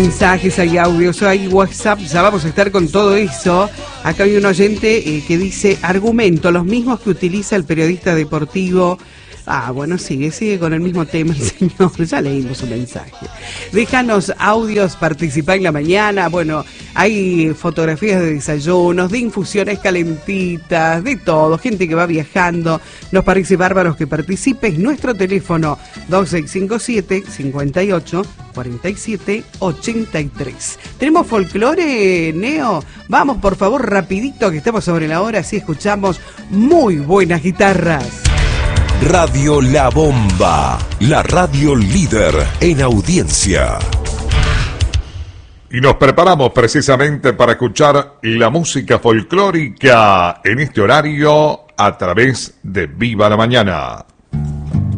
mensajes, hay audios, hay WhatsApp, ya vamos a estar con todo eso. Acá hay un oyente que dice, argumento, los mismos que utiliza el periodista deportivo. Ah, bueno, sigue con el mismo tema el señor, ya leímos su mensaje. Déjanos audios, participá en la mañana, bueno, hay fotografías de desayunos, de infusiones calentitas, de todo, gente que va viajando, nos parece bárbaros que participes. Nuestro teléfono 2657-58-47-83. ¿Tenemos folclore, Neo? Vamos, por favor, rapidito, que estamos sobre la hora, así escuchamos muy buenas guitarras. Radio La Bomba, la radio líder en audiencia. Y nos preparamos precisamente para escuchar la música folclórica en este horario a través de Viva la Mañana.